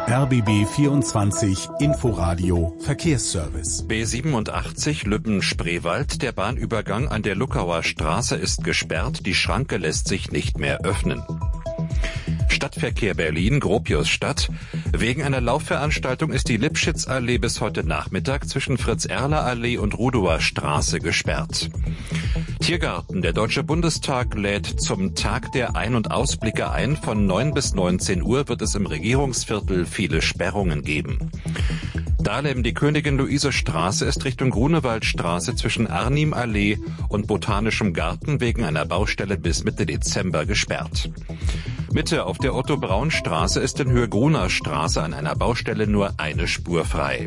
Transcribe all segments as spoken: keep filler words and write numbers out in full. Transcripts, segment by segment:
R B B vierundzwanzig Inforadio Verkehrsservice. B siebenundachtzig Lübben-Spreewald. Der Bahnübergang an der Luckauer Straße ist gesperrt. Die Schranke lässt sich nicht mehr öffnen. Stadtverkehr Berlin, Gropiusstadt. Wegen einer Laufveranstaltung ist die Lipschitzallee bis heute Nachmittag zwischen Fritz-Erler-Allee und Rudower Straße gesperrt. Tiergarten. Der Deutsche Bundestag lädt zum Tag der Ein- und Ausblicke ein. Von neun bis neunzehn Uhr wird es im Regierungsviertel viele Sperrungen geben. Dahlem, die Königin-Luise-Straße ist Richtung Grunewaldstraße zwischen Arnim-Allee und Botanischem Garten wegen einer Baustelle bis Mitte Dezember gesperrt. Mitte auf der Otto-Braun-Straße ist in Höhe Gruner Straße an einer Baustelle nur eine Spur frei.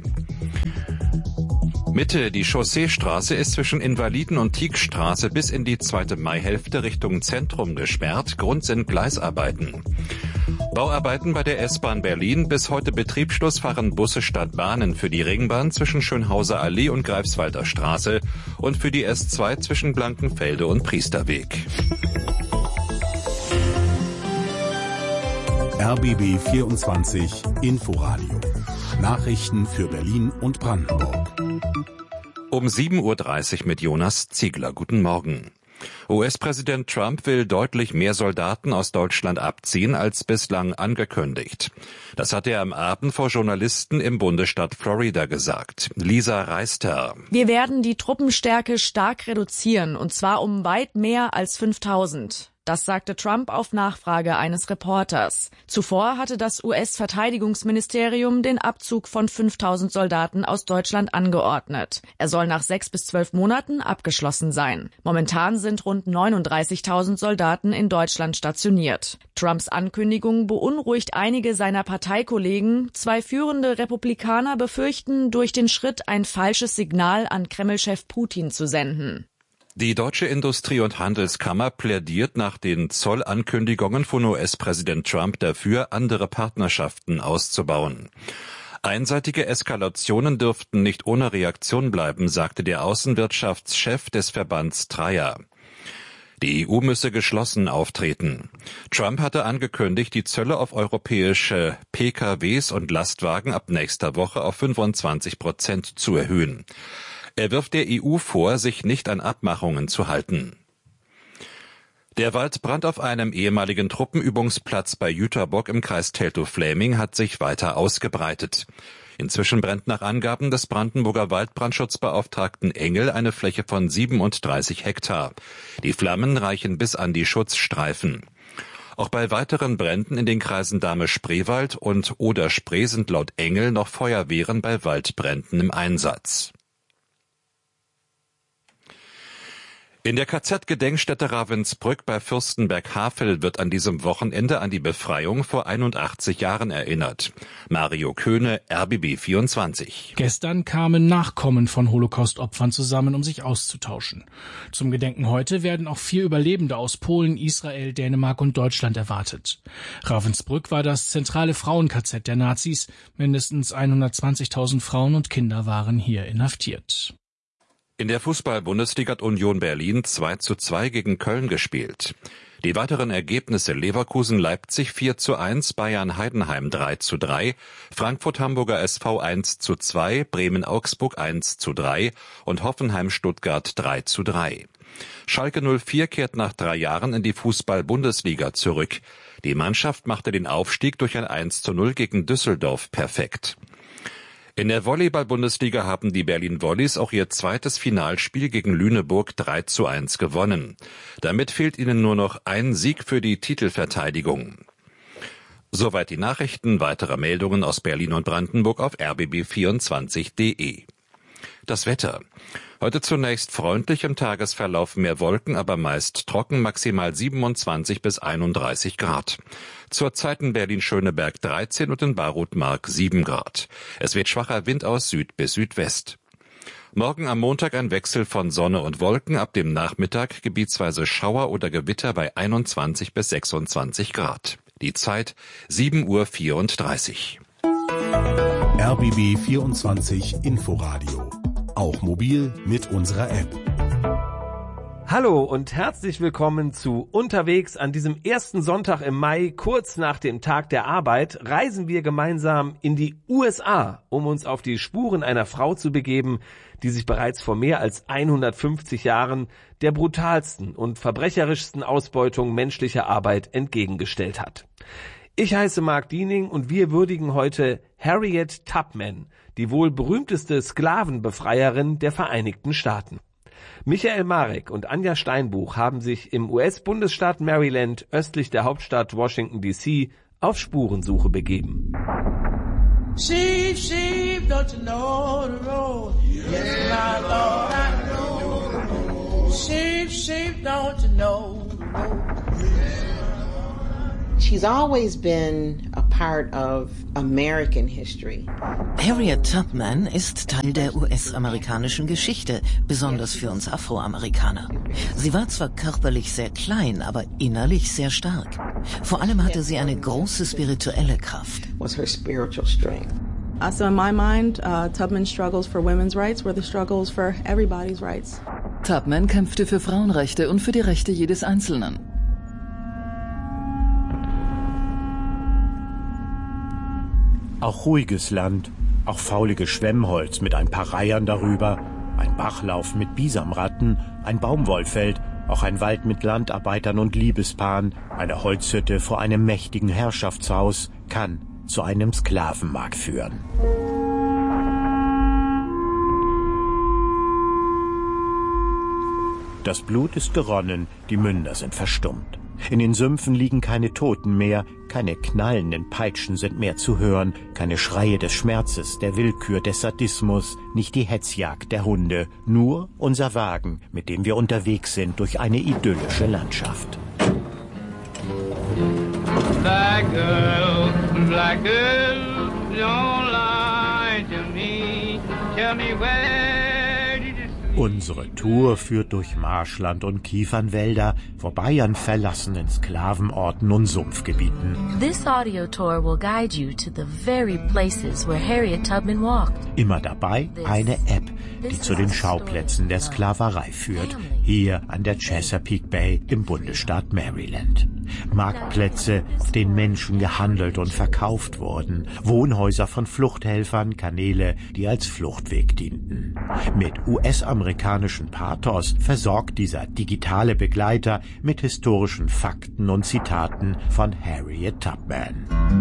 Mitte, die Chausseestraße ist zwischen Invaliden- und Tieckstraße bis in die zweite Maihälfte Richtung Zentrum gesperrt. Grund sind Gleisarbeiten. Bauarbeiten bei der S-Bahn Berlin. Bis heute Betriebsschluss fahren Busse statt Bahnen für die Ringbahn zwischen Schönhauser Allee und Greifswalder Straße und für die S zwei zwischen Blankenfelde und Priesterweg. R B B vierundzwanzig Inforadio. Nachrichten für Berlin und Brandenburg. Um sieben Uhr dreißig mit Jonas Ziegler. Guten Morgen. U S-Präsident Trump will deutlich mehr Soldaten aus Deutschland abziehen als bislang angekündigt. Das hat er am Abend vor Journalisten im Bundesstaat Florida gesagt. Lisa Reister. Wir werden die Truppenstärke stark reduzieren, und zwar um weit mehr als fünftausend. Das sagte Trump auf Nachfrage eines Reporters. Zuvor hatte das U S-Verteidigungsministerium den Abzug von fünftausend Soldaten aus Deutschland angeordnet. Er soll nach sechs bis zwölf Monaten abgeschlossen sein. Momentan sind rund neununddreißigtausend Soldaten in Deutschland stationiert. Trumps Ankündigung beunruhigt einige seiner Parteikollegen. Zwei führende Republikaner befürchten, durch den Schritt ein falsches Signal an Kreml-Chef Putin zu senden. Die Deutsche Industrie- und Handelskammer plädiert nach den Zollankündigungen von U S-Präsident Trump dafür, andere Partnerschaften auszubauen. Einseitige Eskalationen dürften nicht ohne Reaktion bleiben, sagte der Außenwirtschaftschef des Verbands Trier. Die E U müsse geschlossen auftreten. Trump hatte angekündigt, die Zölle auf europäische P K Ws und Lastwagen ab nächster Woche auf fünfundzwanzig Prozent zu erhöhen. Er wirft der E U vor, sich nicht an Abmachungen zu halten. Der Waldbrand auf einem ehemaligen Truppenübungsplatz bei Jüterbock im Kreis Teltow-Fläming hat sich weiter ausgebreitet. Inzwischen brennt nach Angaben des Brandenburger Waldbrandschutzbeauftragten Engel eine Fläche von siebenunddreißig Hektar. Die Flammen reichen bis an die Schutzstreifen. Auch bei weiteren Bränden in den Kreisen Dahme-Spreewald und Oder-Spree sind laut Engel noch Feuerwehren bei Waldbränden im Einsatz. In der K Z-Gedenkstätte Ravensbrück bei Fürstenberg-Havel wird an diesem Wochenende an die Befreiung vor einundachtzig Jahren erinnert. Mario Köhne, R B B vierundzwanzig. Gestern kamen Nachkommen von Holocaust-Opfern zusammen, um sich auszutauschen. Zum Gedenken heute werden auch vier Überlebende aus Polen, Israel, Dänemark und Deutschland erwartet. Ravensbrück war das zentrale Frauen-K Z der Nazis. Mindestens hundertzwanzigtausend Frauen und Kinder waren hier inhaftiert. In der Fußball-Bundesliga hat Union Berlin zwei zu zwei gegen Köln gespielt. Die weiteren Ergebnisse: Leverkusen-Leipzig vier zu eins, Bayern-Heidenheim drei zu drei, Frankfurt-Hamburger S V eins zu zwei, Bremen-Augsburg eins zu drei und Hoffenheim-Stuttgart drei zu drei. Schalke null vier kehrt nach drei Jahren in die Fußball-Bundesliga zurück. Die Mannschaft machte den Aufstieg durch ein eins zu null gegen Düsseldorf perfekt. In der Volleyball-Bundesliga haben die Berlin Volleys auch ihr zweites Finalspiel gegen Lüneburg drei zu eins gewonnen. Damit fehlt ihnen nur noch ein Sieg für die Titelverteidigung. Soweit die Nachrichten. Weitere Meldungen aus Berlin und Brandenburg auf r b b vierundzwanzig punkt d e. Das Wetter. Heute zunächst freundlich, im Tagesverlauf mehr Wolken, aber meist trocken, maximal siebenundzwanzig bis einunddreißig Grad. Zurzeit in Berlin-Schöneberg dreizehn und in Barutmark sieben Grad. Es wird schwacher Wind aus Süd bis Südwest. Morgen am Montag ein Wechsel von Sonne und Wolken, ab dem Nachmittag gebietsweise Schauer oder Gewitter bei einundzwanzig bis sechsundzwanzig Grad. Die Zeit sieben Uhr vierunddreißig. R B B vierundzwanzig Inforadio. Auch mobil mit unserer App. Hallo und herzlich willkommen zu Unterwegs. An diesem ersten Sonntag im Mai, kurz nach dem Tag der Arbeit, reisen wir gemeinsam in die U S A, um uns auf die Spuren einer Frau zu begeben, die sich bereits vor mehr als hundertfünfzig Jahren der brutalsten und verbrecherischsten Ausbeutung menschlicher Arbeit entgegengestellt hat. Ich heiße Mark Diening und wir würdigen heute Harriet Tubman, die wohl berühmteste Sklavenbefreierin der Vereinigten Staaten. Michael Marek und Anja Steinbuch haben sich im U S-Bundesstaat Maryland östlich der Hauptstadt Washington D C auf Spurensuche begeben. Sheep, sheep, don't you know the road? Yes, my Lord, I know. Sheep, sheep, don't you know the road? She's always been a part of American history. Harriet Tubman ist Teil der U S-amerikanischen Geschichte, besonders für uns Afroamerikaner. Sie war zwar körperlich sehr klein, aber innerlich sehr stark. Vor allem hatte sie eine große spirituelle Kraft. Was her spiritual strength. Uh, so in my mind, uh, Tubman's struggles for women's rights were the struggles for everybody's rights. Tubman kämpfte für Frauenrechte und für die Rechte jedes Einzelnen. Auch ruhiges Land, auch fauliges Schwemmholz mit ein paar Reihern darüber, ein Bachlauf mit Bisamratten, ein Baumwollfeld, auch ein Wald mit Landarbeitern und Liebespaaren, eine Holzhütte vor einem mächtigen Herrschaftshaus kann zu einem Sklavenmarkt führen. Das Blut ist geronnen, die Münder sind verstummt. In den Sümpfen liegen keine Toten mehr, keine knallenden Peitschen sind mehr zu hören, keine Schreie des Schmerzes, der Willkür, des Sadismus, nicht die Hetzjagd der Hunde, nur unser Wagen, mit dem wir unterwegs sind durch eine idyllische Landschaft. Black girl, black girl, don't lie to me, tell me where. Unsere Tour führt durch Marschland und Kiefernwälder, vorbei an verlassenen Sklavenorten und Sumpfgebieten. This audio tour will guide you to the very places where Harriet Tubman walked. Immer dabei eine App, die zu den Schauplätzen der Sklaverei führt, hier an der Chesapeake Bay im Bundesstaat Maryland. Marktplätze, auf denen Menschen gehandelt und verkauft wurden, Wohnhäuser von Fluchthelfern, Kanäle, die als Fluchtweg dienten. Mit U S-amerikanischen Pathos versorgt dieser digitale Begleiter mit historischen Fakten und Zitaten von Harriet Tubman.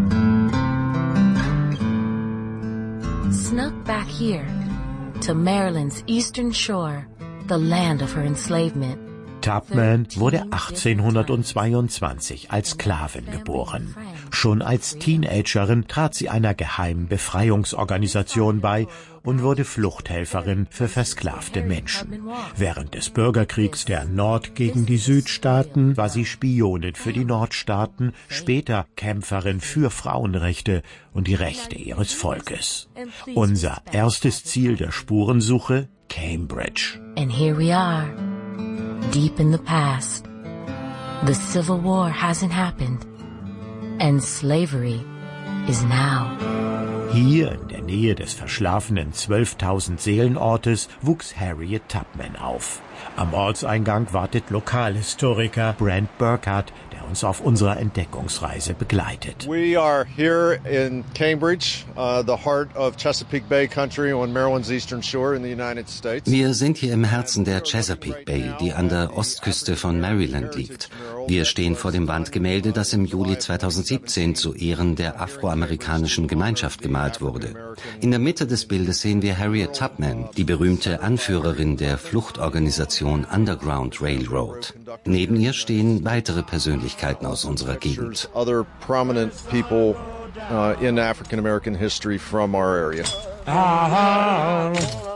Snuck back here to Maryland's eastern shore, the land of her enslavement. Tubman wurde achtzehnhundertzweiundzwanzig als Sklavin geboren. Schon als Teenagerin trat sie einer geheimen Befreiungsorganisation bei und wurde Fluchthelferin für versklavte Menschen. Während des Bürgerkriegs der Nord- gegen die Südstaaten war sie Spionin für die Nordstaaten, später Kämpferin für Frauenrechte und die Rechte ihres Volkes. Unser erstes Ziel der Spurensuche: Cambridge. And here we are. Deep in the past, the Civil War hasn't happened, and slavery is now. Hier in der Nähe des verschlafenen zwölftausend Seelenortes wuchs Harriet Tubman auf. Am Ortseingang wartet Lokalhistoriker Brent Burkhardt, der uns auf unserer Entdeckungsreise begleitet. We are here in Cambridge, uh, the heart of Chesapeake Bay Country on Maryland's eastern shore in the United States. Wir sind hier im Herzen der Chesapeake Bay, die an der Ostküste von Maryland liegt. Wir stehen vor dem Wandgemälde, das im Juli zweitausendsiebzehn zu Ehren der afroamerikanischen Gemeinschaft gemalt wurde. In der Mitte des Bildes sehen wir Harriet Tubman, die berühmte Anführerin der Fluchtorganisation Underground Railroad. Neben ihr stehen weitere Persönlichkeiten aus unserer Gegend. Other prominent people uh, in African American history from our area. I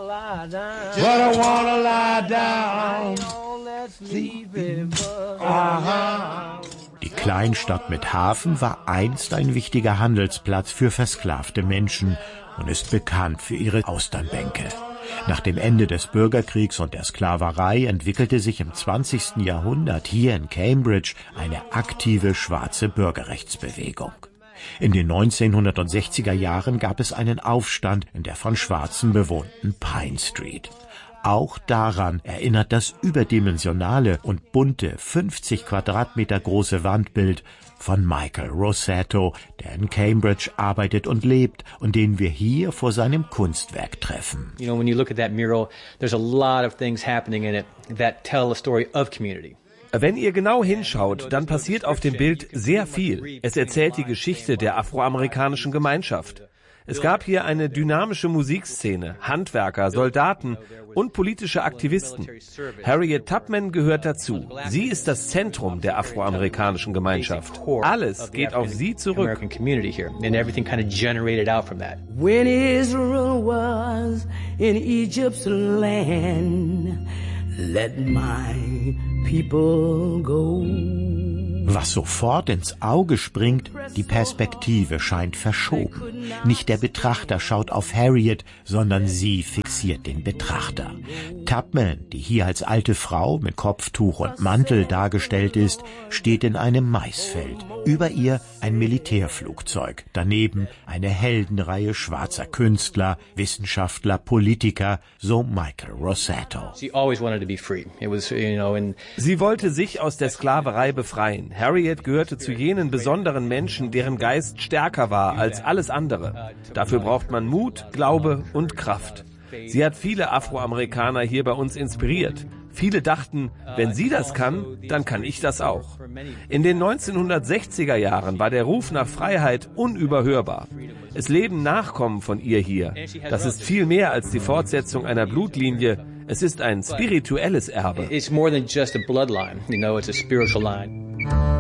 wanna lie down. Die Kleinstadt mit Hafen war einst ein wichtiger Handelsplatz für versklavte Menschen und ist bekannt für ihre Austernbänke. Nach dem Ende des Bürgerkriegs und der Sklaverei entwickelte sich im zwanzigsten Jahrhundert hier in Cambridge eine aktive schwarze Bürgerrechtsbewegung. In den neunzehnhundertsechziger Jahren gab es einen Aufstand in der von Schwarzen bewohnten Pine Street. Auch daran erinnert das überdimensionale und bunte fünfzig Quadratmeter große Wandbild von Michael Rossetto, der in Cambridge arbeitet und lebt und den wir hier vor seinem Kunstwerk treffen. You know, when you look at that mural, there's a lot of things happening in it that tell a story of community. Wenn ihr genau hinschaut, dann passiert auf dem Bild sehr viel. Es erzählt die Geschichte der afroamerikanischen Gemeinschaft. Es gab hier eine dynamische Musikszene, Handwerker, Soldaten und politische Aktivisten. Harriet Tubman gehört dazu. Sie ist das Zentrum der afroamerikanischen Gemeinschaft. Alles geht auf sie zurück. When Israel was in Egypt's land, let my people go. Was sofort ins Auge springt, die Perspektive scheint verschoben. Nicht der Betrachter schaut auf Harriet, sondern sie fixiert den Betrachter. Tubman, die hier als alte Frau mit Kopftuch und Mantel dargestellt ist, steht in einem Maisfeld. Über ihr ein Militärflugzeug, daneben eine Heldenreihe schwarzer Künstler, Wissenschaftler, Politiker, so Michael Rossetto. She always wanted to be free. It was, you know, in Sie wollte sich aus der Sklaverei befreien. Harriet gehörte zu jenen besonderen Menschen, deren Geist stärker war als alles andere. Dafür braucht man Mut, Glaube und Kraft. Sie hat viele Afroamerikaner hier bei uns inspiriert. Viele dachten, wenn sie das kann, dann kann ich das auch. In den neunzehnhundertsechziger Jahren war der Ruf nach Freiheit unüberhörbar. Es leben Nachkommen von ihr hier. Das ist viel mehr als die Fortsetzung einer Blutlinie. Es ist ein spirituelles Erbe. It's more than just a bloodline, you know, it's a spiritual line.